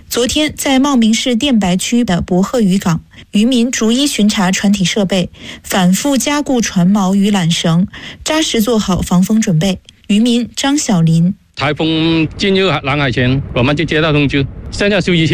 昨天，在茂名市电白区的博鹤渔港，渔民逐一巡查船体设备，反复加固船锚与缆绳，扎实做好防风准备。渔民张小林： 台风进入南海前，我们就接到通知，现在休息